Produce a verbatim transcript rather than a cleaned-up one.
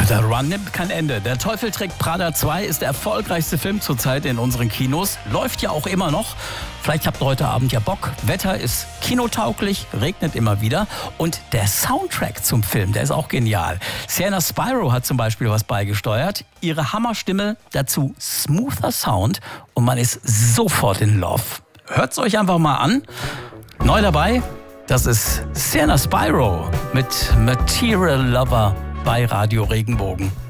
der Run nimmt kein Ende. Der Teufel trägt Prada zwei ist der erfolgreichste Film zurzeit in unseren Kinos. Läuft ja auch immer noch. Vielleicht habt ihr heute Abend ja Bock. Wetter ist kinotauglich, regnet immer wieder. Und der Soundtrack zum Film, der ist auch genial. Sienna Spyro hat zum Beispiel was beigesteuert. Ihre Hammerstimme, dazu smoother Sound. Und man ist sofort in Love. Hört's euch einfach mal an. Neu dabei, das ist Sienna Spyro mit Material Lover bei Radio Regenbogen.